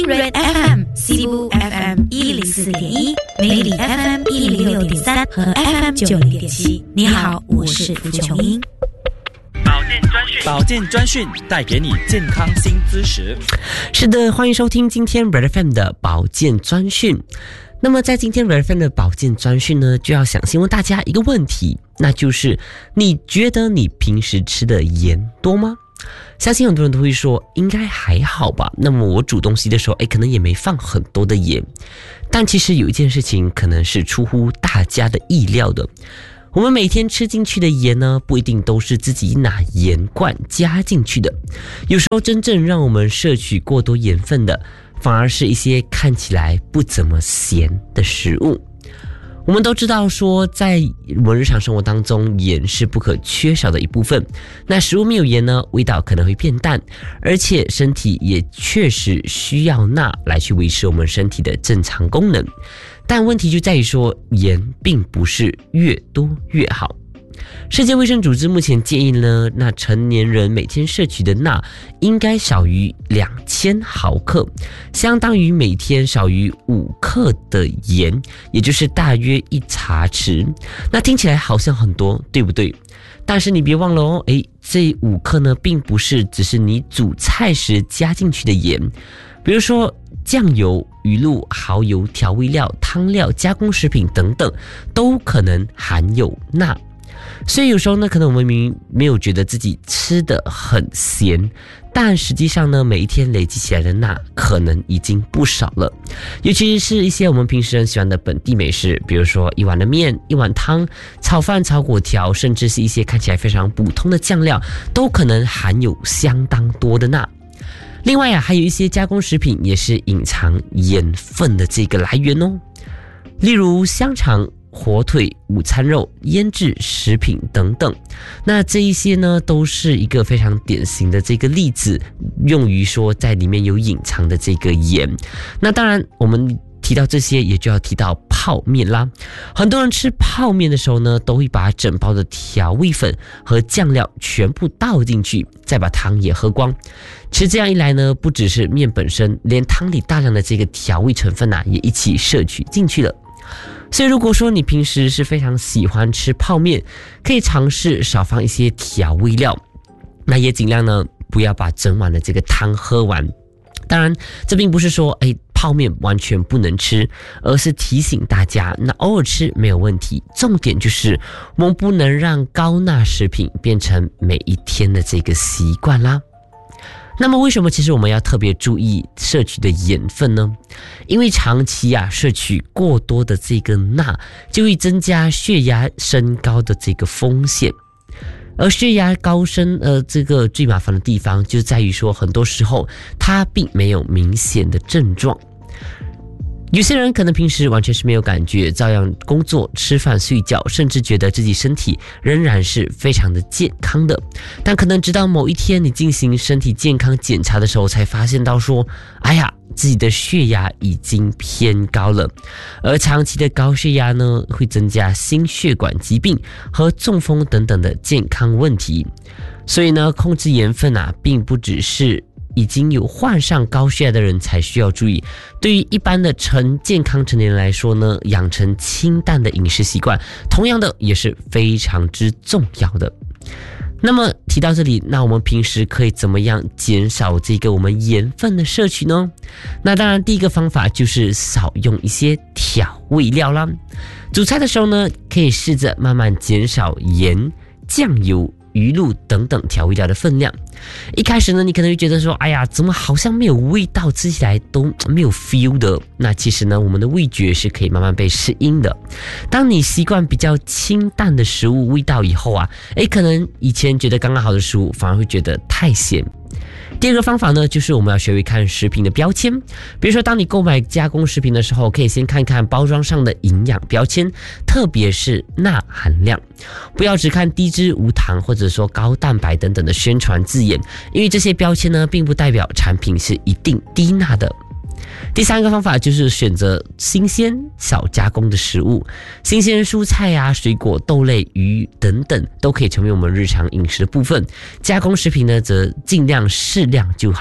听 Red FM、西部 FM 104.1、美丽 FM 106.3和 FM 90.7。你好，我是蒲琼英。 保健专讯带给你健康新知识。 是的，欢迎收听今天 Red FM 的保健专讯。那么在今天 Red FM 的保健专讯呢，就要想先问大家一个问题，那就是你觉得你平时吃的盐多吗？相信很多人都会说应该还好吧，那么我煮东西的时候可能也没放很多的盐。但其实有一件事情可能是出乎大家的意料的，我们每天吃进去的盐呢，不一定都是自己拿盐罐加进去的，有时候真正让我们摄取过多盐分的，反而是一些看起来不怎么咸的食物。我们都知道说，在我们日常生活当中，盐是不可缺少的一部分。那食物没有盐呢，味道可能会变淡，而且身体也确实需要钠来去维持我们身体的正常功能。但问题就在于说，盐并不是越多越好。世界卫生组织目前建议呢，那成年人每天摄取的钠应该少于2000毫克，相当于每天少于5克的盐，也就是大约1茶匙。那听起来好像很多，对不对？但是你别忘了哦，这5克呢，并不是只是你煮菜时加进去的盐，比如说酱油、鱼露、蚝油、调味料、汤料、加工食品等等，都可能含有钠。所以有时候呢，可能我们明明没有觉得自己吃得很咸，但实际上呢，每一天累积起来的钠可能已经不少了。尤其是一些我们平时很喜欢的本地美食，比如说一碗的面、一碗汤、炒饭、炒粿条，甚至是一些看起来非常普通的酱料，都可能含有相当多的钠。另外还有一些加工食品也是隐藏盐分的这个来源哦，例如香肠、火腿、午餐肉、腌制食品等等。那这一些呢，都是一个非常典型的这个例子，用于说在里面有隐藏的这个盐。那当然我们提到这些，也就要提到泡面啦。很多人吃泡面的时候呢，都会把整包的调味粉和酱料全部倒进去，再把汤也喝光。其实这样一来呢，不只是面本身，连汤里大量的这个调味成分也一起摄取进去了。所以如果说你平时是非常喜欢吃泡面，可以尝试少放一些调味料，那也尽量呢不要把整碗的这个汤喝完。当然这并不是说泡面完全不能吃，而是提醒大家，那偶尔吃没有问题，重点就是我们不能让高钠食品变成每一天的这个习惯啦。那么为什么其实我们要特别注意摄取的盐分呢？因为长期摄取过多的这个钠，就会增加血压升高的这个风险。而血压高升这个最麻烦的地方就在于说，很多时候它并没有明显的症状。有些人可能平时完全是没有感觉，照样工作、吃饭、睡觉，甚至觉得自己身体仍然是非常的健康的。但可能直到某一天你进行身体健康检查的时候，才发现到说，自己的血压已经偏高了。而长期的高血压呢，会增加心血管疾病和中风等等的健康问题。所以呢，控制盐分并不只是已经有患上高血压的人才需要注意，对于一般的健康成年人来说呢，养成清淡的饮食习惯，同样的也是非常之重要的。那么提到这里，那我们平时可以怎么样减少这个我们盐分的摄取呢？那当然第一个方法就是少用一些调味料啦。煮菜的时候呢，可以试着慢慢减少盐、酱油、鱼露等等调味料的分量。一开始呢，你可能会觉得说，怎么好像没有味道，吃起来都没有 feel 的。那其实呢，我们的味觉是可以慢慢被适应的。当你习惯比较清淡的食物味道以后可能以前觉得刚刚好的食物，反而会觉得太咸。第二个方法呢，就是我们要学会看食品的标签。比如说当你购买加工食品的时候，可以先看看包装上的营养标签，特别是钠含量，不要只看低脂、无糖或者说高蛋白等等的宣传字眼，因为这些标签呢，并不代表产品是一定低钠的。第三个方法就是选择新鲜少加工的食物，新鲜蔬菜水果、豆类、鱼等等都可以成为我们日常饮食的部分，加工食品呢则尽量适量就好。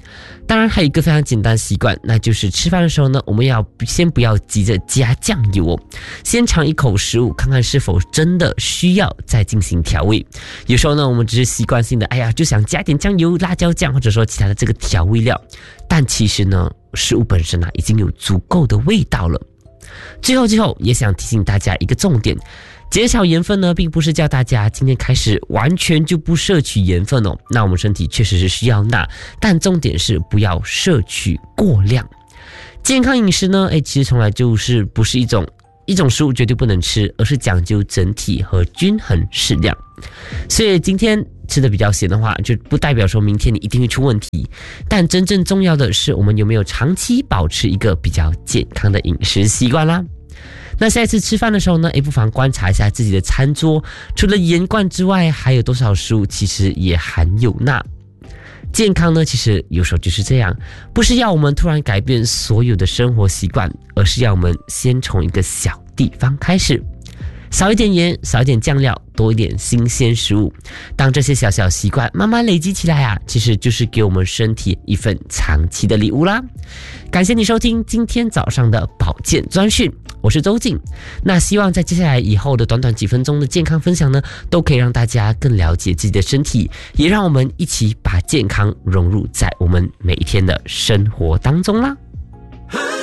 当然还有一个非常简单的习惯，那就是吃饭的时候呢，我们要先不要急着加酱油哦，先尝一口食物，看看是否真的需要再进行调味。有时候呢，我们只是习惯性的，就想加点酱油、辣椒酱，或者说其他的这个调味料，但其实呢，食物本身已经有足够的味道了。最后也想提醒大家一个重点，减少盐分呢，并不是叫大家今天开始完全就不摄取盐分哦。那我们身体确实是需要钠，但重点是不要摄取过量。健康饮食呢，其实从来就是不是一种食物绝对不能吃，而是讲究整体和均衡适量。所以今天吃的比较咸的话，就不代表说明天你一定会出问题。但真正重要的是，我们有没有长期保持一个比较健康的饮食习惯啦。那下一次吃饭的时候呢，不妨观察一下自己的餐桌，除了盐罐之外，还有多少食物其实也含有钠。健康呢，其实有时候就是这样，不是要我们突然改变所有的生活习惯，而是要我们先从一个小地方开始。少一点盐，少一点酱料，多一点新鲜食物。当这些小小习惯慢慢累积起来其实就是给我们身体一份长期的礼物啦。感谢你收听今天早上的保健专讯，我是周静。那希望在接下来以后的短短几分钟的健康分享呢，都可以让大家更了解自己的身体，也让我们一起把健康融入在我们每一天的生活当中啦。